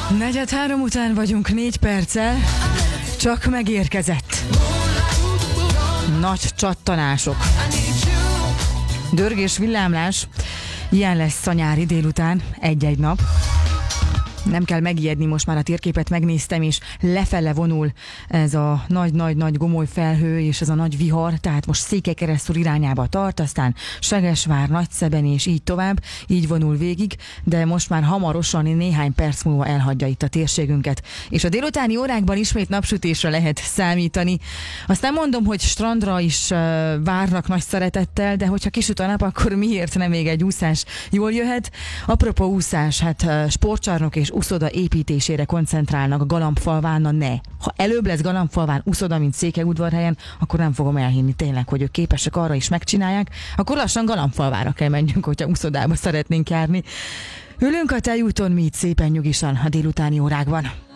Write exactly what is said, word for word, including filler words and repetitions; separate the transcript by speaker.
Speaker 1: Negyed három után vagyunk, négy perccel, csak megérkezett. Nagy csattanások. Dörgés, villámlás, ilyen lesz a nyári délután, egy-egy nap. Nem kell megijedni, most már a térképet megnéztem, és lefele vonul ez a nagy-nagy-nagy gomoly felhő, és ez a nagy vihar, tehát most Székelykeresztúr irányába tart, aztán Segesvár, Nagyszeben, és így tovább, így vonul végig, de most már hamarosan, néhány perc múlva elhagyja itt a térségünket. És a délutáni órákban ismét napsütésre lehet számítani. Azt nem mondom, hogy strandra is uh, várnak nagy szeretettel, de hogyha kisüt a nap, akkor miért nem még egy úszás jól jöhet? Apropó úszás, hát uh, sportcsarnok és úszoda építésére koncentrálnak a Galambfalván, na ne. Ha előbb lesz Galambfalván úszoda, mint Székelyudvarhelyen, akkor nem fogom elhinni tényleg, hogy ők képesek arra is megcsinálják, akkor lassan Galambfalvára kell menjünk, hogyha úszodába szeretnénk járni. Ülünk a tejúton, mi itt szépen nyugisan a délutáni órákban.